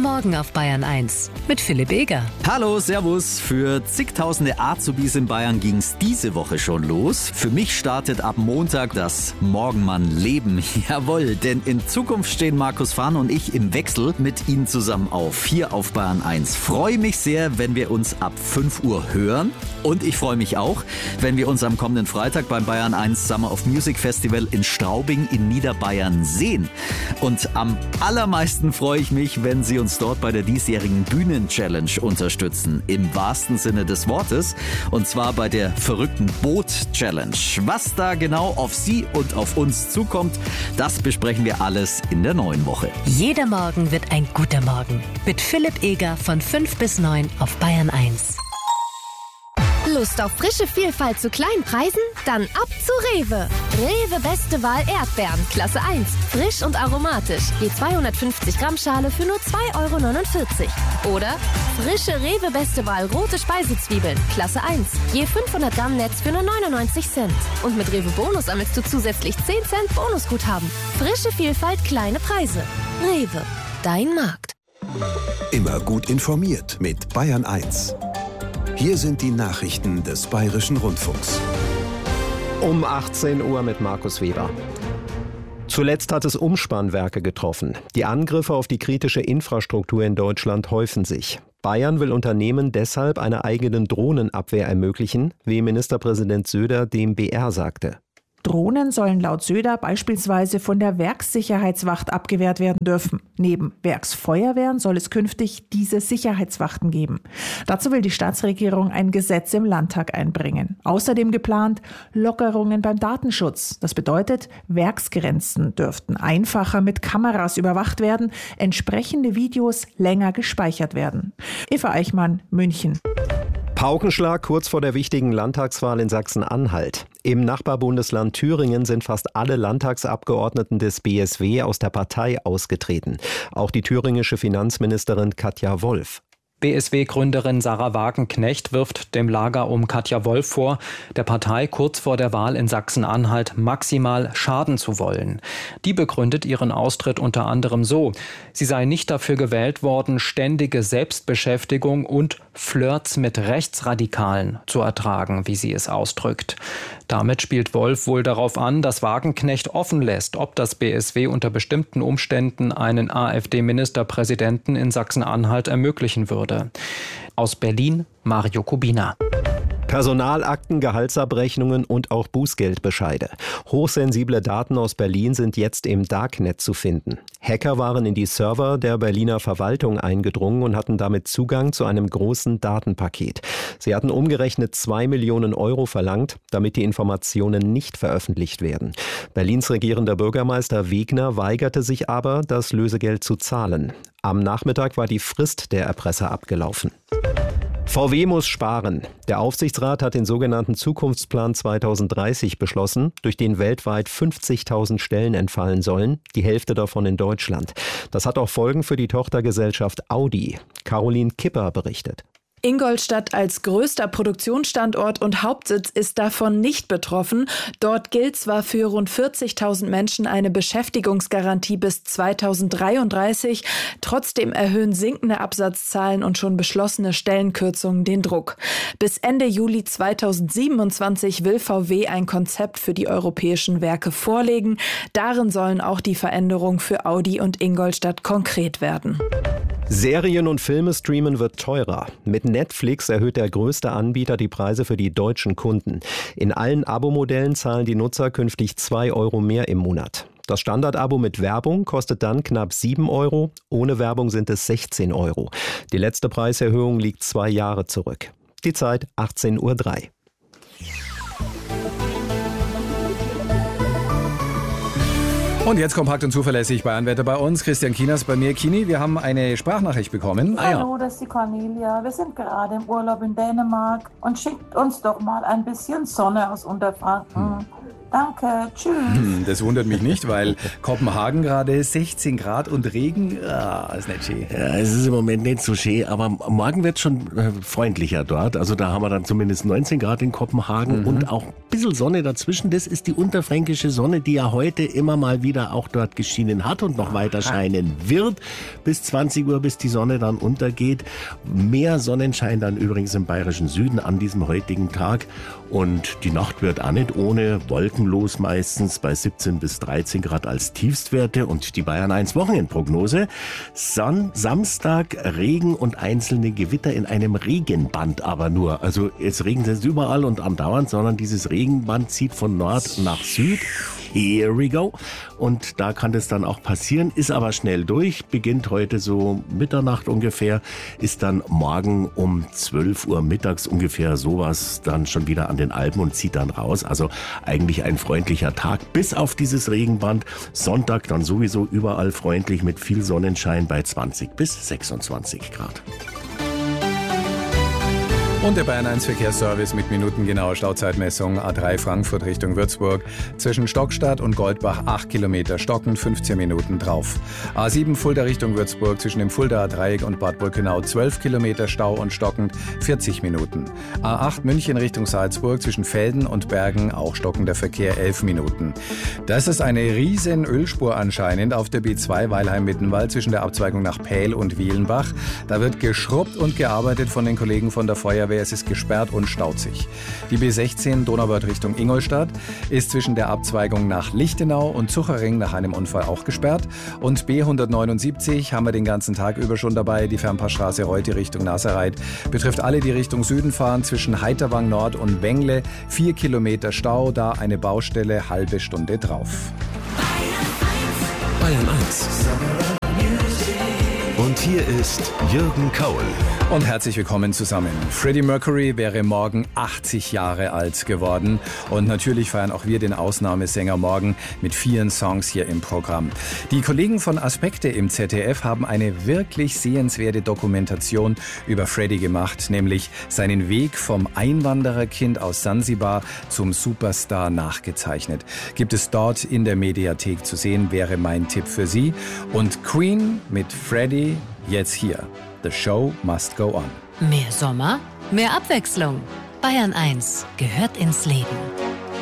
Morgen auf Bayern 1 mit Philipp Eger. Hallo, servus. Für zigtausende Azubis in Bayern ging's diese Woche schon los. Für mich startet ab Montag das Morgenmann-Leben. Jawohl, denn in Zukunft stehen Markus Fahn und ich im Wechsel mit Ihnen zusammen auf, hier auf Bayern 1. Freue mich sehr, wenn wir uns ab 5 Uhr hören. Und ich freue mich auch, wenn wir uns am kommenden Freitag beim Bayern 1 Summer of Music Festival in Straubing in Niederbayern sehen. Und am allermeisten freue ich mich, wenn Sie uns dort bei der diesjährigen Bühnen-Challenge unterstützen. Im wahrsten Sinne des Wortes. Und zwar bei der verrückten Boot-Challenge. Was da genau auf Sie und auf uns zukommt, das besprechen wir alles in der neuen Woche. Jeder Morgen wird ein guter Morgen. Mit Philipp Eger von 5 bis 9 auf Bayern 1. Lust auf frische Vielfalt zu kleinen Preisen? Dann ab zu Rewe. Rewe Beste Wahl Erdbeeren, Klasse 1. Frisch und aromatisch. Je 250 Gramm Schale für nur 2,49 €. Oder frische Rewe Beste Wahl rote Speisezwiebeln, Klasse 1. Je 500 Gramm Netz für nur 99 Cent. Und mit Rewe Bonus sammelst du zusätzlich 10 Cent Bonusguthaben. Frische Vielfalt, kleine Preise. Rewe, dein Markt. Immer gut informiert mit Bayern 1. Hier sind die Nachrichten des Bayerischen Rundfunks. Um 18 Uhr mit Markus Weber. Zuletzt hat es Umspannwerke getroffen. Die Angriffe auf die kritische Infrastruktur in Deutschland häufen sich. Bayern will Unternehmen deshalb eine eigene Drohnenabwehr ermöglichen, wie Ministerpräsident Söder dem BR sagte. Drohnen sollen laut Söder beispielsweise von der Werkssicherheitswacht abgewehrt werden dürfen. Neben Werksfeuerwehren soll es künftig diese Sicherheitswachten geben. Dazu will die Staatsregierung ein Gesetz im Landtag einbringen. Außerdem geplant Lockerungen beim Datenschutz. Das bedeutet, Werksgrenzen dürften einfacher mit Kameras überwacht werden, entsprechende Videos länger gespeichert werden. Eva Eichmann, München. Paukenschlag kurz vor der wichtigen Landtagswahl in Sachsen-Anhalt. Im Nachbarbundesland Thüringen sind fast alle Landtagsabgeordneten des BSW aus der Partei ausgetreten. Auch die thüringische Finanzministerin Katja Wolf. BSW-Gründerin Sarah Wagenknecht wirft dem Lager um Katja Wolf vor, der Partei kurz vor der Wahl in Sachsen-Anhalt maximal schaden zu wollen. Die begründet ihren Austritt unter anderem so: Sie sei nicht dafür gewählt worden, ständige Selbstbeschäftigung und Flirts mit Rechtsradikalen zu ertragen, wie sie es ausdrückt. Damit spielt Wolf wohl darauf an, dass Wagenknecht offen lässt, ob das BSW unter bestimmten Umständen einen AfD-Ministerpräsidenten in Sachsen-Anhalt ermöglichen würde. Aus Berlin, Mario Kubina. Personalakten, Gehaltsabrechnungen und auch Bußgeldbescheide. Hochsensible Daten aus Berlin sind jetzt im Darknet zu finden. Hacker waren in die Server der Berliner Verwaltung eingedrungen und hatten damit Zugang zu einem großen Datenpaket. Sie hatten umgerechnet 2 Millionen € verlangt, damit die Informationen nicht veröffentlicht werden. Berlins regierender Bürgermeister Wegner weigerte sich aber, das Lösegeld zu zahlen. Am Nachmittag war die Frist der Erpresser abgelaufen. VW muss sparen. Der Aufsichtsrat hat den sogenannten Zukunftsplan 2030 beschlossen, durch den weltweit 50.000 Stellen entfallen sollen, die Hälfte davon in Deutschland. Das hat auch Folgen für die Tochtergesellschaft Audi. Caroline Kipper berichtet. Ingolstadt als größter Produktionsstandort und Hauptsitz ist davon nicht betroffen. Dort gilt zwar für rund 40.000 Menschen eine Beschäftigungsgarantie bis 2033. Trotzdem erhöhen sinkende Absatzzahlen und schon beschlossene Stellenkürzungen den Druck. Bis Ende Juli 2027 will VW ein Konzept für die europäischen Werke vorlegen. Darin sollen auch die Veränderungen für Audi und Ingolstadt konkret werden. Serien und Filme streamen wird teurer. Mit Netflix erhöht der größte Anbieter die Preise für die deutschen Kunden. In allen Abo-Modellen zahlen die Nutzer künftig 2 € mehr im Monat. Das Standard-Abo mit Werbung kostet dann knapp 7 €, ohne Werbung sind es 16 €. Die letzte Preiserhöhung liegt 2 Jahre zurück. Die Zeit 18:03 Uhr. Und jetzt kompakt und zuverlässig Bayernwetter bei uns. Christian Kieners bei mir. Kini, wir haben eine Sprachnachricht bekommen. Hallo, das ist die Cornelia. Wir sind gerade im Urlaub in Dänemark und schickt uns doch mal ein bisschen Sonne aus Unterfranken. Danke, tschüss. Das wundert mich nicht, weil Kopenhagen gerade 16 Grad und Regen, ist nicht schön. Ja, es ist im Moment nicht so schön, aber morgen wird es schon freundlicher dort. Also da haben wir dann zumindest 19 Grad in Kopenhagen und auch ein bisschen Sonne dazwischen. Das ist die unterfränkische Sonne, die ja heute immer mal wieder auch dort geschienen hat und noch weiter scheinen wird. Bis 20 Uhr, bis die Sonne dann untergeht. Mehr Sonnenschein dann übrigens im bayerischen Süden an diesem heutigen Tag. Und die Nacht wird auch nicht ohne, wolkenlos meistens bei 17 bis 13 Grad als Tiefstwerte. Und die Bayern 1 Wochenendprognose. Samstag Regen und einzelne Gewitter in einem Regenband aber nur. Also es regnet jetzt überall und andauernd, sondern dieses Regenband zieht von Nord nach Süd. Here we go. Und da kann das dann auch passieren, ist aber schnell durch, beginnt heute so Mitternacht ungefähr, ist dann morgen um 12 Uhr mittags ungefähr sowas dann schon wieder an den Alpen und zieht dann raus. Also eigentlich ein freundlicher Tag, bis auf dieses Regenband. Sonntag dann sowieso überall freundlich mit viel Sonnenschein bei 20 bis 26 Grad. Und der Bayern 1 Verkehrsservice mit minutengenauer Stauzeitmessung. A3 Frankfurt Richtung Würzburg. Zwischen Stockstadt und Goldbach 8 Kilometer stockend, 15 Minuten drauf. A7 Fulda Richtung Würzburg zwischen dem Fuldaer Dreieck und Bad Burkenau 12 Kilometer Stau und stockend, 40 Minuten. A8 München Richtung Salzburg zwischen Velden und Bergen auch stockender Verkehr 11 Minuten. Das ist eine riesen Ölspur anscheinend auf der B2 Weilheim-Mittenwald zwischen der Abzweigung nach Pähl und Wielenbach. Da wird geschrubbt und gearbeitet von den Kollegen von der Feuerwehr. Es ist gesperrt und staut sich. Die B16 Donauwörth Richtung Ingolstadt ist zwischen der Abzweigung nach Lichtenau und Zuchering nach einem Unfall auch gesperrt. Und B179 haben wir den ganzen Tag über schon dabei. Die Fernpassstraße Reute Richtung Nasserreit betrifft alle, die Richtung Süden fahren, zwischen Heiterwang Nord und Wengle. 4 Kilometer Stau, da eine Baustelle, halbe Stunde drauf. Bayern 1. Und hier ist Jürgen Kaul. Und herzlich willkommen zusammen. Freddie Mercury wäre morgen 80 Jahre alt geworden. Und natürlich feiern auch wir den Ausnahmesänger morgen mit 4 Songs hier im Programm. Die Kollegen von Aspekte im ZDF haben eine wirklich sehenswerte Dokumentation über Freddie gemacht, nämlich seinen Weg vom Einwandererkind aus Sansibar zum Superstar nachgezeichnet. Gibt es dort in der Mediathek zu sehen, wäre mein Tipp für Sie. Und Queen mit Freddie jetzt hier. The show must go on. Mehr Sommer, mehr Abwechslung. Bayern 1 gehört ins Leben.